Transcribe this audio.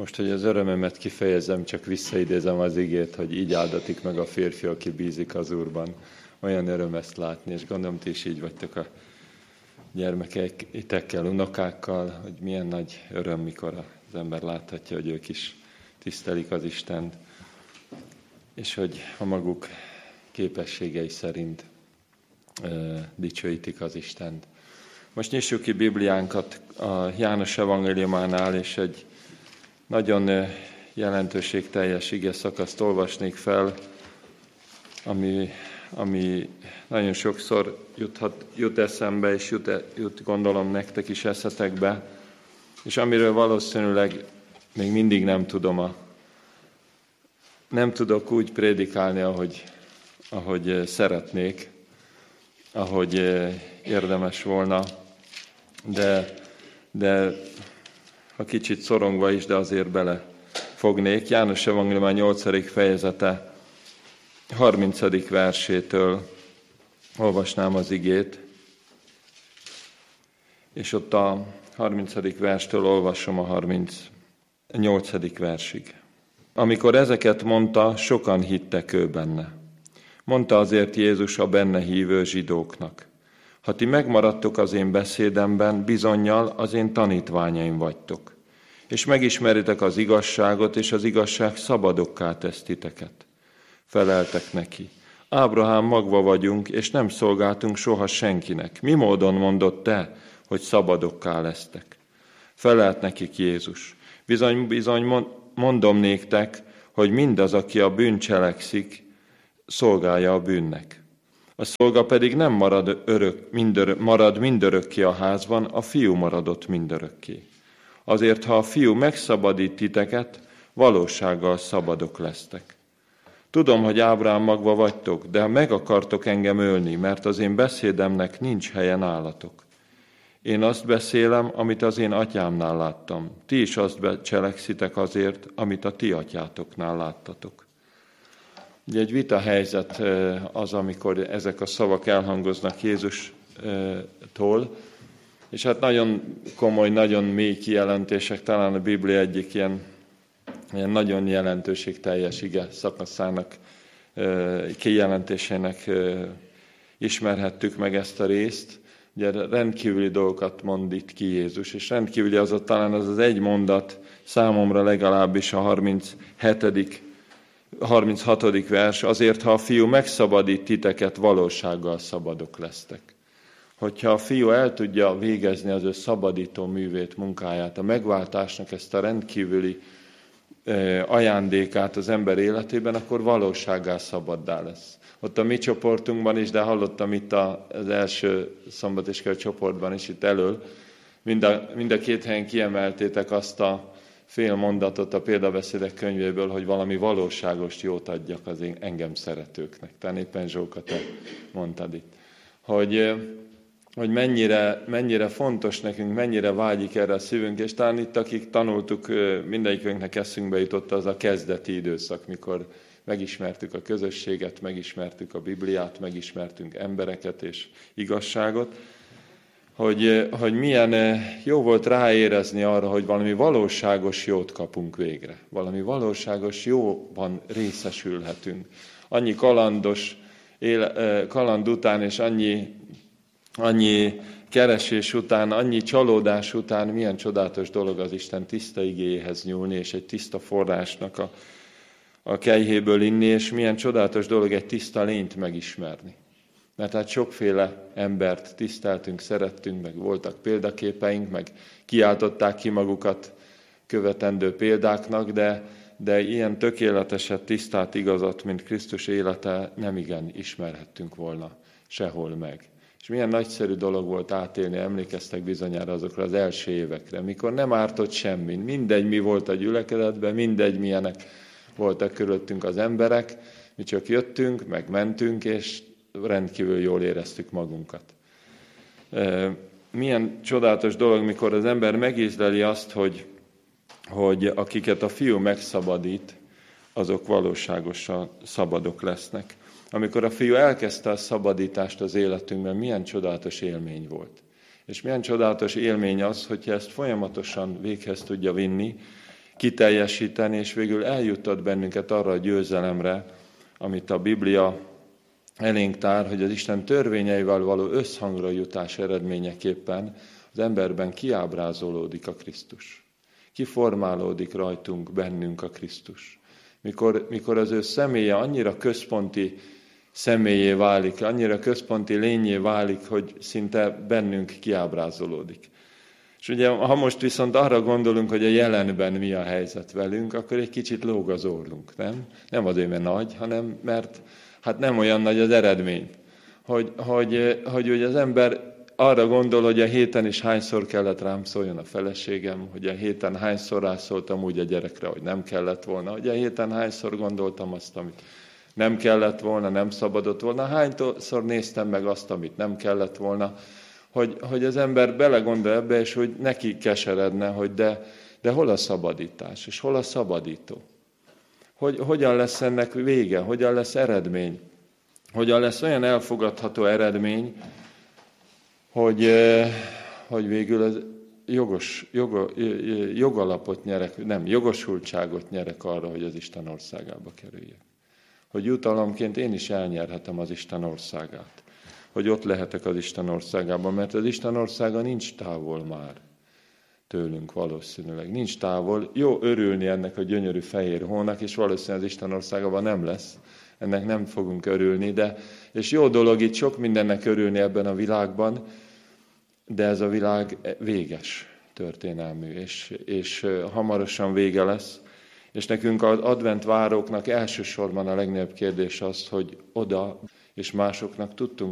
Most, hogy az örömömet kifejezem, csak visszaidézem az igét, hogy így áldatik meg a férfi, aki bízik az Úrban. Olyan öröm ezt látni, és gondolom, ti is így vagytok a gyermekeitekkel, unokákkal, hogy milyen nagy öröm, mikor az ember láthatja, hogy ők is tisztelik az Istent, és hogy a maguk képességei szerint dicsőítik az Istent. Most nyissuk ki Bibliánkat a János evangéliumánál, és egy nagyon jelentőségteljes ige szakaszt olvasnék fel, ami nagyon sokszor jut eszembe, és jut gondolom nektek is eszetekbe, és amiről valószínűleg még mindig nem tudok úgy prédikálni, ahogy szeretnék, ahogy érdemes volna, de ha kicsit szorongva is, de azért belefognék. János evangélium 8. fejezete 30. versétől olvasnám az igét, és ott a 30. verstől olvasom a 38. versig. Amikor ezeket mondta, sokan hittek ő benne. Mondta azért Jézus a benne hívő zsidóknak: ha ti megmaradtok az én beszédemben, bizonnyal az én tanítványaim vagytok, és megismeritek az igazságot, és az igazság szabadokká tesz titeket. Feleltek neki: Ábrahám magva vagyunk, és nem szolgáltunk soha senkinek. Mi módon mondott te, hogy szabadokká lesztek? Felelt nekik Jézus: Bizony, mondom néktek, hogy mindaz, aki a bűn cselekszik, szolgálja a bűnnek. A szolga pedig nem marad mindörökké a házban, a fiú maradott mindörökké. Azért, ha a fiú megszabadít titeket, valósággal szabadok lesztek. Tudom, hogy Ábrahám magva vagytok, de meg akartok engem ölni, mert az én beszédemnek nincs helye nálatok. Én azt beszélem, amit az én atyámnál láttam. Ti is azt cselekszitek azért, amit a ti atyátoknál láttatok. Ugye egy vita helyzet az, amikor ezek a szavak elhangoznak Jézustól, és hát nagyon komoly, nagyon mély kijelentések, talán a Biblia egyik ilyen nagyon jelentőségteljes ige szakaszának, kijelentésének ismerhettük meg ezt a részt. Ugye rendkívüli dolgokat mond itt ki Jézus, és rendkívüli talán az egy mondat, számomra legalábbis a 36. vers, azért, ha a fiú megszabadít titeket, valósággal szabadok lesztek. Hogyha a fiú el tudja végezni az ő szabadító művét, munkáját, a megváltásnak ezt a rendkívüli ajándékát az ember életében, akkor valósággá szabaddá lesz. Ott a mi csoportunkban is, de hallottam itt az első szombatiskai csoportban is itt elől, mind a két helyen kiemeltétek azt a fél mondatot a példabeszédek könyvéből, hogy valami valóságos jót adjak az engem szeretőknek. Tehát éppen Zsóka, te mondtad itt. Hogy mennyire fontos nekünk, mennyire vágyik erre a szívünk, és talán itt, akik tanultuk, mindegyikünknek eszünkbe jutott az a kezdeti időszak, mikor megismertük a közösséget, megismertük a Bibliát, megismertünk embereket és igazságot, hogy milyen jó volt ráérezni arra, hogy valami valóságos jót kapunk végre. Valami valóságos jóban részesülhetünk. Annyi kaland után és annyi keresés után, annyi csalódás után milyen csodálatos dolog az Isten tiszta igéjéhez nyúlni, és egy tiszta forrásnak a kelyhéből inni, és milyen csodálatos dolog egy tiszta lényt megismerni. Mert hát sokféle embert tiszteltünk, szerettünk, meg voltak példaképeink, meg kiáltották ki magukat követendő példáknak, de ilyen tökéleteset, tisztát, igazat, mint Krisztus élete nem igen ismerhettünk volna sehol meg. És milyen nagyszerű dolog volt átélni, emlékeztek bizonyára azokra az első évekre, mikor nem ártott semmi, mindegy mi volt a gyülekezetben, mindegy milyenek voltak körülöttünk az emberek, mi csak jöttünk, meg mentünk, és rendkívül jól éreztük magunkat. Milyen csodálatos dolog, mikor az ember megízleli azt, hogy akiket a fiú megszabadít, azok valóságosan szabadok lesznek. Amikor a fiú elkezdte a szabadítást az életünkben, milyen csodálatos élmény volt. És milyen csodálatos élmény az, hogyha ezt folyamatosan véghez tudja vinni, kiteljesíteni, és végül eljuttat bennünket arra a győzelemre, amit a Biblia elénk tár, hogy az Isten törvényeivel való összhangra jutás eredményeképpen az emberben kiábrázolódik a Krisztus. Kiformálódik rajtunk, bennünk a Krisztus. Mikor az ő személye annyira központi személyé válik, annyira központi lényé válik, hogy szinte bennünk kiábrázolódik. És ugye, ha most viszont arra gondolunk, hogy a jelenben mi a helyzet velünk, akkor egy kicsit lóg az orrunk, nem? Nem azért, mert nagy, hanem mert hát nem olyan nagy az eredmény. Hogy az ember arra gondol, hogy a héten is hányszor kellett rám szóljon a feleségem, hogy a héten hányszor rászóltam úgy a gyerekre, hogy nem kellett volna, hogy a héten hányszor gondoltam azt, amit nem kellett volna, nem szabadott volna, hányszor néztem meg azt, amit nem kellett volna, hogy az ember belegondol ebbe, és hogy neki keseredne, hogy de hol a szabadítás, és hol a szabadító? Hogyan lesz ennek vége, hogyan lesz eredmény? Hogyan lesz olyan elfogadható eredmény, hogy végül az jogalapot nyerek, nem, jogosultságot nyerek arra, hogy az Isten országába kerüljek. Hogy jutalomként én is elnyerhetem az Isten országát. Hogy ott lehetek az Isten országában, mert az Isten országa nincs távol már tőlünk valószínűleg. Nincs távol. Jó örülni ennek a gyönyörű fehér hónak, és valószínűleg az Isten országában nem lesz. Ennek nem fogunk örülni, és jó dolog itt sok mindennek örülni ebben a világban, de ez a világ véges történelmű, és hamarosan vége lesz. És nekünk az advent váróknak elsősorban a legnagyobb kérdés az, hogy oda és másoknak tudtunk